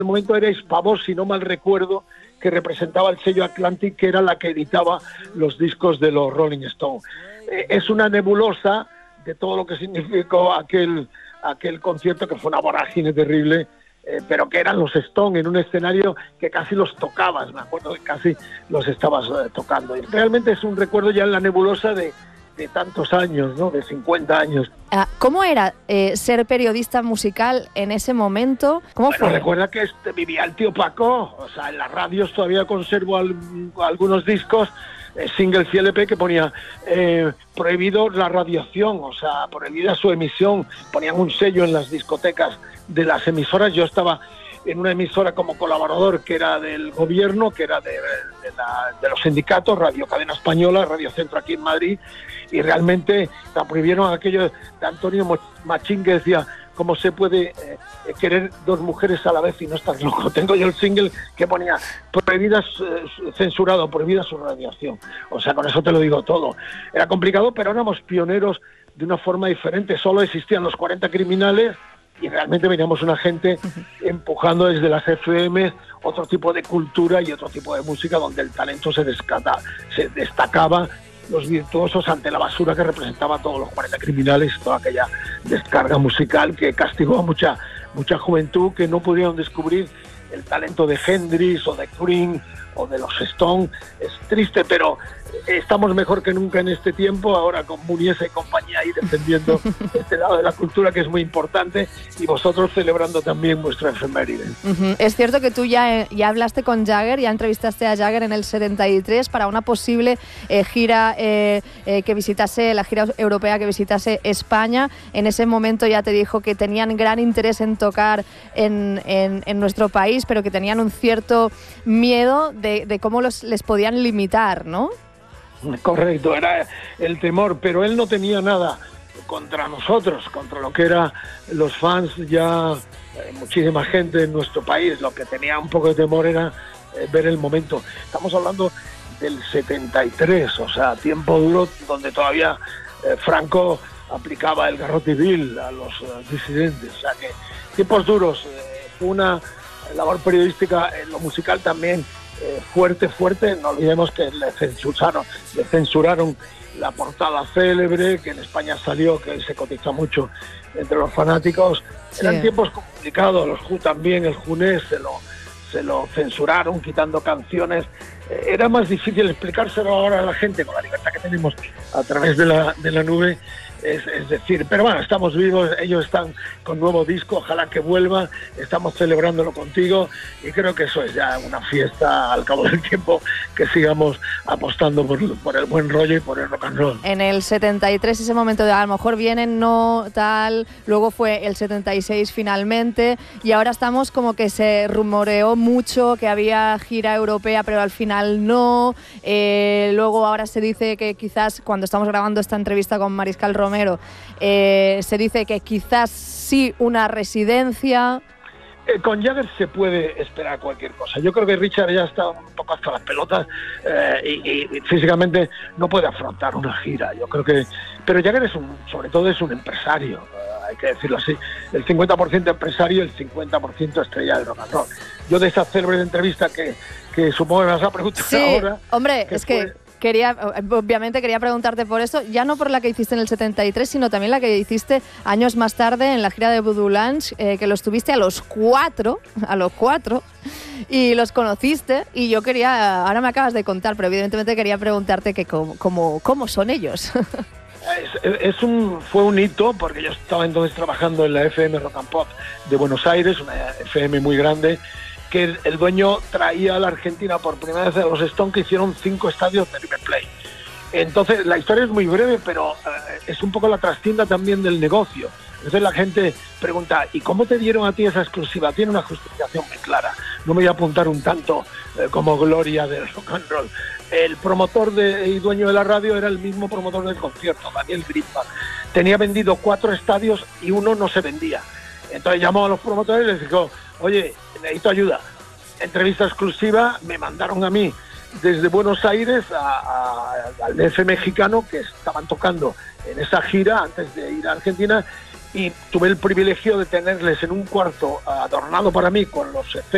momento era Hispavox, si no mal recuerdo, que representaba el sello Atlantic, que era la que editaba los discos de los Rolling Stones. Es una nebulosa de todo lo que significó aquel concierto, que fue una vorágine terrible, pero que eran los Stones en un escenario que casi los tocabas, me acuerdo que casi los estabas tocando. Y realmente es un recuerdo ya en la nebulosa de tantos años, ¿no? De 50 años. ¿Cómo era ser periodista musical en ese momento? ¿Cómo fue? Recuerda que vivía el tío Paco, o sea, en las radios todavía conservo algunos discos, singles y LP que ponía prohibido la radiación, o sea, prohibida su emisión, ponían un sello en las discotecas de las emisoras. Yo estaba en una emisora como colaborador que era del gobierno, que era de los sindicatos, Radio Cadena Española, Radio Centro aquí en Madrid, y realmente la prohibieron aquello de Antonio Machín, que decía: ¿cómo se puede querer dos mujeres a la vez y no estar loco? Tengo yo el single que ponía censurado, prohibida su radiación. O sea, con eso te lo digo todo. Era complicado, pero éramos pioneros de una forma diferente. Solo existían los 40 criminales y realmente veníamos una gente empujando desde las FM otro tipo de cultura y otro tipo de música donde el talento se destacaba, los virtuosos ante la basura que representaba a todos los 40 criminales, toda aquella descarga musical que castigó a mucha juventud que no pudieron descubrir el talento de Hendrix o de Queen o de los Stones. Es triste, pero estamos mejor que nunca en este tiempo, ahora con Muniesa y compañía ahí defendiendo este lado de la cultura, que es muy importante, y vosotros celebrando también vuestra efeméride. Es cierto que tú ya hablaste con Jagger, ya entrevistaste a Jagger en el 73 para una posible gira que visitase, la gira europea que visitase España. En ese momento ya te dijo que tenían gran interés en tocar en nuestro país, pero que tenían un cierto miedo de cómo les podían limitar, ¿no? Correcto, era el temor, pero él no tenía nada contra nosotros, contra lo que eran los fans, ya muchísima gente en nuestro país. Lo que tenía un poco de temor era ver el momento. Estamos hablando del 73, o sea, tiempo duro, donde todavía Franco aplicaba el garrote vil a los disidentes. O sea que tiempos duros. Fue una labor periodística en lo musical también fuerte. No olvidemos que le censuraron la portada célebre, que en España salió, que se cotiza mucho entre los fanáticos. Sí. Eran tiempos complicados, los Who también, el Junés se lo censuraron, quitando canciones. Era más difícil explicárselo ahora a la gente con la libertad que tenemos a través de la nube. Es decir, pero bueno, estamos vivos, ellos están con nuevo disco, ojalá que vuelva, estamos celebrándolo contigo, y creo que eso es ya una fiesta al cabo del tiempo, que sigamos apostando por el buen rollo y por el rock and roll. En el 73 ese momento de a lo mejor vienen, no tal, luego fue el 76 finalmente, y ahora estamos como que se rumoreó mucho que había gira europea, pero al final no. Luego ahora se dice que quizás, cuando estamos grabando esta entrevista con Mariscal Romero, se dice que quizás sí una residencia. Con Jagger se puede esperar cualquier cosa. Yo creo que Richard ya está un poco hasta las pelotas y físicamente no puede afrontar una gira. Yo creo que, pero Jagger sobre todo es un empresario, hay que decirlo así. El 50% empresario, el 50% estrella del rock and roll. Yo de esa célebre entrevista que supongo que me vas a preguntar ahora. Hombre, es que obviamente quería preguntarte por eso, ya no por la que hiciste en el 73, sino también la que hiciste años más tarde en la gira de Voodoo Lounge, que los tuviste a los cuatro, y los conociste, y yo quería, ahora me acabas de contar, pero evidentemente quería preguntarte que cómo son ellos. Fue un hito, porque yo estaba entonces trabajando en la FM Rock and Pop de Buenos Aires, una FM muy grande, que el dueño traía a la Argentina por primera vez a los Stones, que hicieron 5 estadios de River Plate. Entonces, la historia es muy breve, pero es un poco la trastienda también del negocio. Entonces la gente pregunta: ¿y cómo te dieron a ti esa exclusiva? Tiene una justificación muy clara. No me voy a apuntar un tanto como gloria del rock and roll. El promotor y dueño de la radio era el mismo promotor del concierto, Daniel Grimpa. Tenía vendido 4 estadios y uno no se vendía. Entonces llamó a los promotores y les dijo: oye, necesito ayuda. Entrevista exclusiva, me mandaron a mí desde Buenos Aires al DF mexicano, que estaban tocando en esa gira antes de ir a Argentina, y tuve el privilegio de tenerles en un cuarto adornado para mí con los efectos